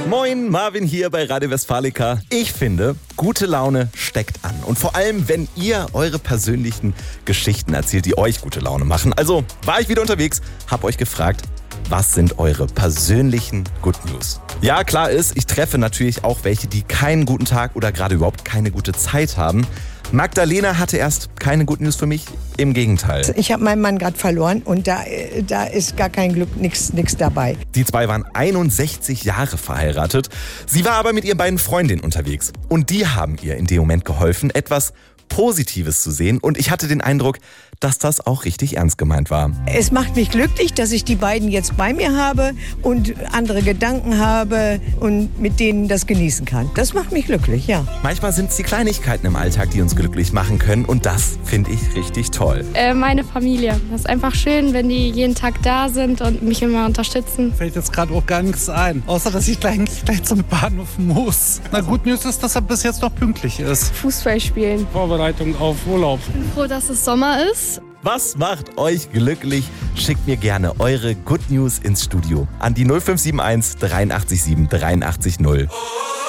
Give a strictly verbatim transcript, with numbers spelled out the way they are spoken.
Moin, Marvin hier bei Radio Westfalica. Ich finde, gute Laune steckt an. Und vor allem, wenn ihr eure persönlichen Geschichten erzählt, die euch gute Laune machen. Also war ich wieder unterwegs, hab euch gefragt, was sind eure persönlichen Good News? Ja, klar ist, ich treffe natürlich auch welche, die keinen guten Tag oder gerade überhaupt keine gute Zeit haben. Magdalena hatte erst keine Good News für mich, im Gegenteil. Ich habe meinen Mann gerade verloren und da, da ist gar kein Glück, nichts dabei. Die zwei waren einundsechzig Jahre verheiratet. Sie war aber mit ihren beiden Freundinnen unterwegs. Und die haben ihr in dem Moment geholfen, etwas Positives zu sehen. Und ich hatte den Eindruck, dass das auch richtig ernst gemeint war. Es macht mich glücklich, dass ich die beiden jetzt bei mir habe und andere Gedanken habe und mit denen das genießen kann. Das macht mich glücklich, ja. Manchmal sind es die Kleinigkeiten im Alltag, die uns glücklich machen können. Und das finde ich richtig toll. Äh, meine Familie. Das ist einfach schön, wenn die jeden Tag da sind und mich immer unterstützen. Fällt jetzt gerade auch gar nichts ein. Außer, dass ich gleich, gleich zum Bahnhof muss. Na, gut News ist, dass er bis jetzt noch pünktlich ist. Fußball spielen. Vorbereitung auf Urlaub. Ich bin froh, dass es Sommer ist. Was macht euch glücklich? Schickt mir gerne eure Good News ins Studio an die null fünf sieben eins dreiundachtzig sieben dreiundachtzig null.